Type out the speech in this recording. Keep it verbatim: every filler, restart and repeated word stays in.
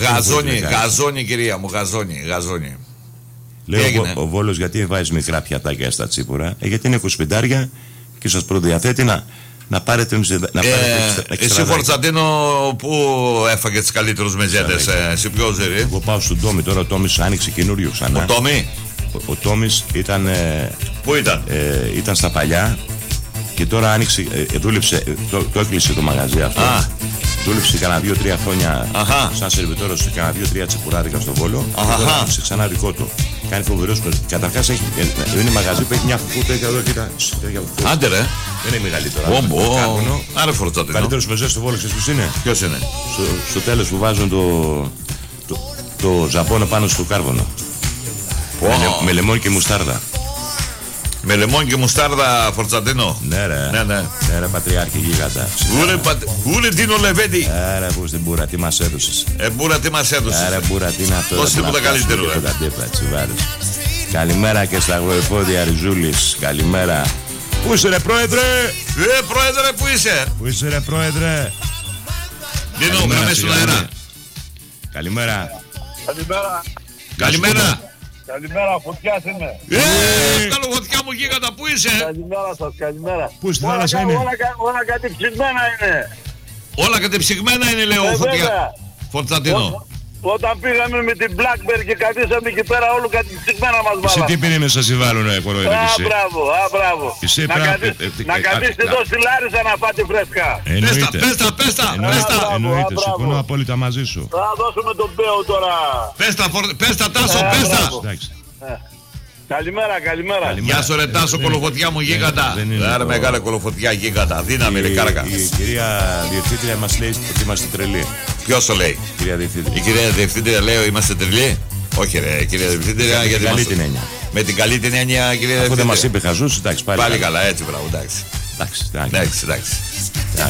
Γαζόνι, γαζόνι κυρία μου, γαζόνι, γαζόνι. Λέει ο, ο Βόλος, γιατί βάζει μικρά πιατάκια στα τσίπουρα? Ε, γιατί είναι είκοσι και σας προδιαθέτει να, να πάρετε να ε, εσύ Φορτσαντίνο που έφαγε τις καλύτερους μεζέτες, ε, εσύ ποιος ζερί? Εγώ πάω στον Τόμι τώρα, ο Τόμις άνοιξε καινούριο ξανά. Ο Τόμι? Ο, ο Τόμις ήταν... Ε, πού ήταν? Ε, ήταν στα παλιά και τώρα άνοιξε, ε, δούλεψε, το, το έκλεισε το μαγαζί αυτό. Α. Δούλεψε κανένα δύο-τρία χρόνια Αχα. σαν σερβιτόρος σε κανένα δύο-τρία τσιπουράδικα στο Βόλο. Αχα. Και τώρα άνοιξε ξανά δικό του. Κάνει φοβερός κόσμος. Καταρχάς έχει, είναι μαγαζί που έχει μια φουκούτα και εδώ κοίτα. Άντε ρε. Δεν είναι μεγαλύτερο. Όμπο. Άρα Φορτσαντίνο. Καλύτερος μεζές στο Βόλο, ξέρεις ποιος είναι? Ποιος είναι? Στο, στο τέλος που βάζουν το, το, το ζαπόνο πάνω στο κάρβονο. Wow. Με, με λεμόνι και μουστάρδα. Με λεμόνι και μουστάρδα, Φορτσαντίνο. Ναι ρε, ναι, ναι. Ναι ρε πατριάρχη γίγαντα. Ούρε Τίνο Λεβέντη. Άρα που στην μπούρα τι μας έδωσες. Ε μπούρα τι μας έδωσες. Άρα μπούρα τι είναι αυτό. Δώσε τίποτα καλύτερο. Καλημέρα και στα γοηπόδια Ριζούλης. Καλημέρα. Πού είσαι ρε πρόεδρε? Ε πρόεδρε που είσαι? Πού είσαι ρε πρόεδρε? Δίνω γραμμές στον αέρα. Καλημέρα. Καλημέρα. Καλημέρα. Καλημέρα, Φωτιάς είμαι. Ε, καλό Φωτιά μου γίγαντα, πού είσαι? Καλημέρα σας, καλημέρα. Πού στη θάλασσα είναι? Όλα, όλα κατεψυγμένα είναι. Όλα κατεψυγμένα είναι, λέω, ε, Φωτιά. Φορτσαντίνο. Όταν πήγαμε με την Blackberry και καθίσαμε εκεί πέρα, όλο κατεψυγμένα μας βάλαμε. Εσύ τι πίνες να σε βάλουνε, κοροϊδεύει? Α, μπράβο, α, μπράβο. Εσύ να καθίσετε εδώ στη Λάρισα να πάτε φρέσκα. Εννοείται. Πέστα, πέστα, πέστα. Εννοείται, συμφωνώ απόλυτα μαζί σου. Θα δώσουμε τον Μπέο τώρα. Πέστα, Τάσο, πέστα. Καλημέρα, καλημέρα. Γεια σου ρε Τάσο, κολοφωτιά μου γίγαντα. Άρα μεγάλη κολοφωτιά γίγαντα. Δύναμη ρε κάρακα. Η κυρία Διευθύντρια μας λέει ότι είμαστε τρελοί. Ποιος το λέει? Κυρία Διευθύντρια. Η κυρία Διευθύντρια λέει ότι είμαστε τρελοί. Όχι ρε κυρία Διευθύντρια. Με την καλή την έννοια. Με την καλή την έννοια κυρία Διευθύντρια. Αφού δεν μας είπε χαζούς, εντάξει πάλι. Πάλι καλά, έτσι μπράβο, εντάξει. Εντάξει, εντάξει, εντάξει.